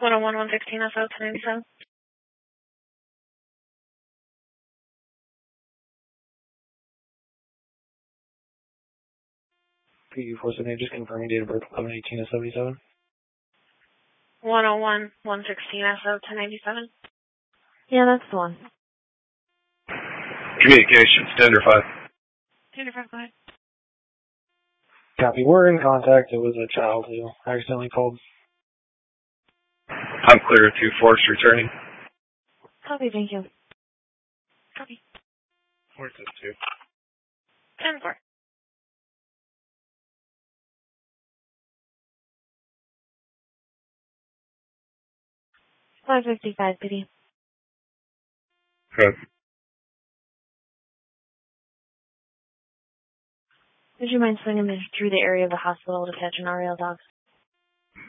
101, 116 SO 1087. PU-478, just confirming date of birth 11/18/77. 101, 116 SO 1087. Yeah, that's the one. Communication, standard 5. Standard 5, go ahead. Copy. We're in contact. It was a child who accidentally called. I'm clear with 2-4, returning. Copy, thank you. Copy. Where's this 2? 10-4. $555, PD. Good. Would you mind swinging me through the area of the hospital to catch an REL dog?